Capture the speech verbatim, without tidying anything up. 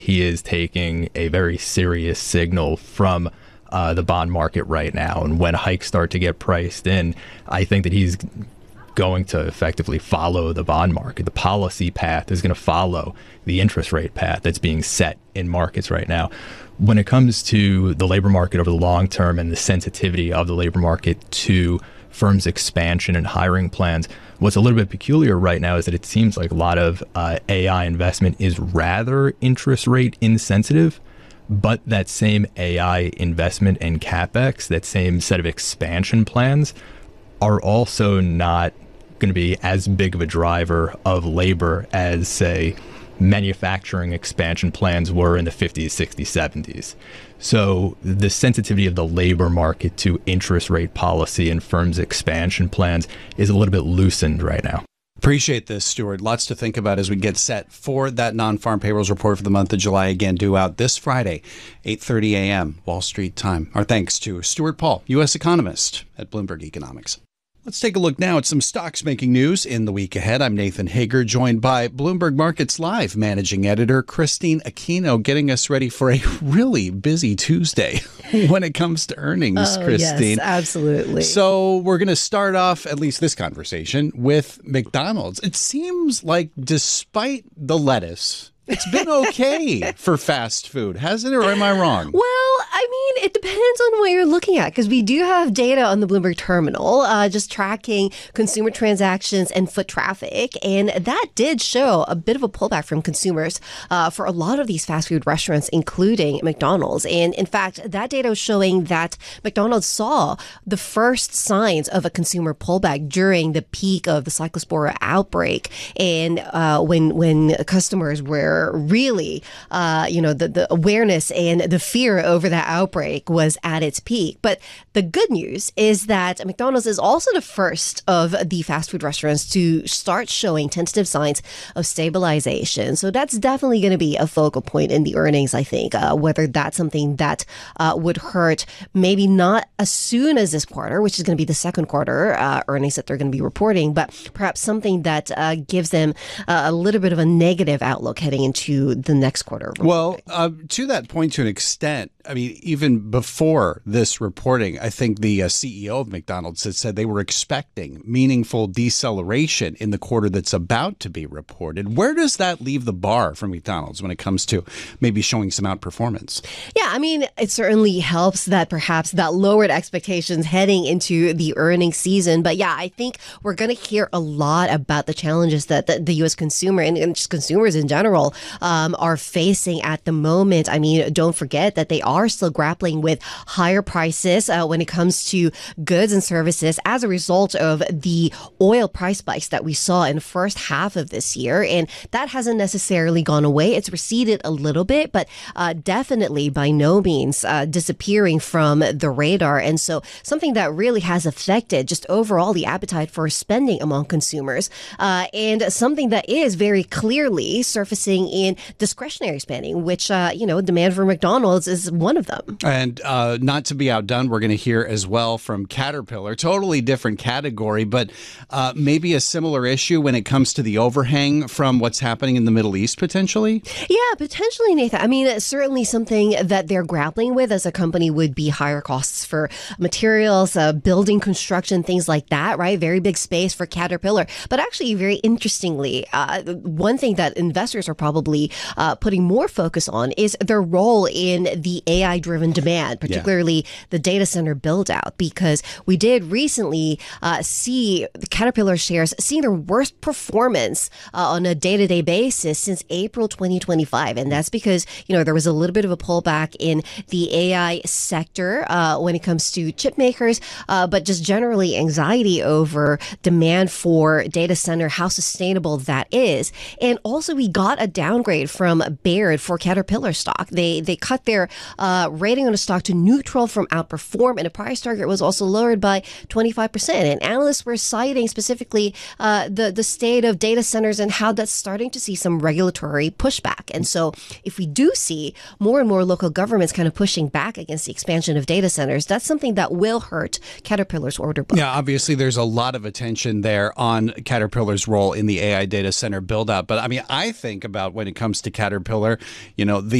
he is taking a very serious signal from uh, the bond market right now. And when hikes start to get priced in, I think that he's going to effectively follow the bond market. The policy path is going to follow the interest rate path that's being set in markets right now. When it comes to the labor market over the long term and the sensitivity of the labor market to firms' expansion and hiring plans, what's a little bit peculiar right now is that it seems like a lot of uh, A I investment is rather interest rate insensitive, but that same A I investment and CapEx, that same set of expansion plans, are also not going to be as big of a driver of labor as, say, manufacturing expansion plans were in the fifties, sixties, seventies. So the sensitivity of the labor market to interest rate policy and firms' expansion plans is a little bit loosened right now. Appreciate this, Stuart. Lots to think about as we get set for that non-farm payrolls report for the month of July, again due out this Friday, eight thirty a.m. Wall Street time. Our thanks to Stuart Paul, U S economist at Bloomberg Economics. Let's take a look now at some stocks making news in the week ahead. I'm Nathan Hager, joined by Bloomberg Markets Live managing editor Christine Aquino, getting us ready for a really busy Tuesday when it comes to earnings, oh, Christine. Yes, absolutely. So we're going to start off, at least this conversation, with McDonald's. It seems like despite the lettuce, it's been okay for fast food, hasn't it? Or am I wrong? Well, I mean, it depends on what you're looking at, because we do have data on the Bloomberg terminal, uh, just tracking consumer transactions and foot traffic. And that did show a bit of a pullback from consumers uh, for a lot of these fast food restaurants, including McDonald's. And in fact, that data was showing that McDonald's saw the first signs of a consumer pullback during the peak of the Cyclospora outbreak. And uh, when when customers were really, uh, you know, the, the awareness and the fear over that outbreak was at its peak. But the good news is that McDonald's is also the first of the fast food restaurants to start showing tentative signs of stabilization. So that's definitely going to be a focal point in the earnings, I think, uh, whether that's something that uh, would hurt maybe not as soon as this quarter, which is going to be the second quarter uh, earnings that they're going to be reporting, but perhaps something that uh, gives them uh, a little bit of a negative outlook heading into the next quarter. Well, uh, to that point, to an extent, I mean, even before this reporting, I think the uh, C E O of McDonald's had said they were expecting meaningful deceleration in the quarter that's about to be reported. Where does that leave the bar for McDonald's when it comes to maybe showing some outperformance? Yeah, I mean, it certainly helps that perhaps that lowered expectations heading into the earnings season. But yeah, I think we're going to hear a lot about the challenges that the, the U S consumer and, and just consumers in general um, are facing at the moment. I mean, don't forget that they are still grappling with higher prices uh, when it comes to goods and services as a result of the oil price spikes that we saw in the first half of this year. And that hasn't necessarily gone away. It's receded a little bit, but uh, definitely by no means uh, disappearing from the radar. And so something that really has affected just overall the appetite for spending among consumers uh, and something that is very clearly surfacing in discretionary spending, which, uh, you know, demand for McDonald's is one of them. And uh, not to be outdone, we're going to hear as well from Caterpillar, totally different category, but uh, maybe a similar issue when it comes to the overhang from what's happening in the Middle East, potentially? Yeah, potentially, Nathan. I mean, certainly something that they're grappling with as a company would be higher costs for materials, uh, building construction, things like that, right? Very big space for Caterpillar. But actually, very interestingly, uh, one thing that investors are probably uh, putting more focus on is their role in the A I-driven demand, particularly yeah. the data center build-out, because we did recently uh, see the Caterpillar shares seeing their worst performance uh, on a day-to-day basis since April twenty twenty-five. And that's because, you know, there was a little bit of a pullback in the A I sector uh, when it comes to chip makers, uh, but just generally anxiety over demand for data center, how sustainable that is. And also we got a downgrade from Baird for Caterpillar stock. They they cut their uh, rating on the stock to neutral from outperform, and the price target was also lowered by twenty-five percent. And analysts were citing specifically uh, the, the state of data centers and how that's starting to see some regulatory pushback. And so if we do see more and more local governments kind of pushing back against the expansion of data centers, that's something that will hurt Caterpillar's order book. Yeah, obviously there's a lot of attention there on Caterpillar's role in the A I data center build out. But I mean, I think about when it comes to Caterpillar, you know, the